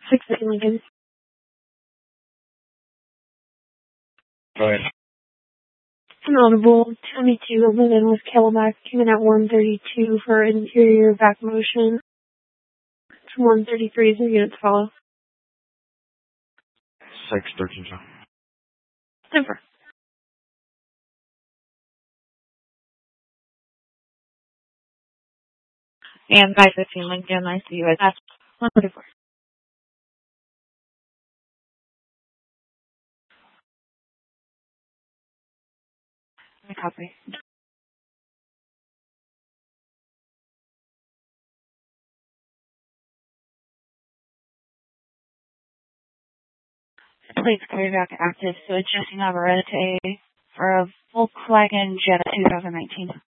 650 Lincoln. Go ahead. Inaudible 22 London with Camelback came in at 132 for interior back motion. 133 is the unit to follow. 613, sir. Denver. And 515 Lincoln, I see you at 144. Copy. Please cardiac active, so adjusting Amaretta to A for a Volkswagen Jetta 2019.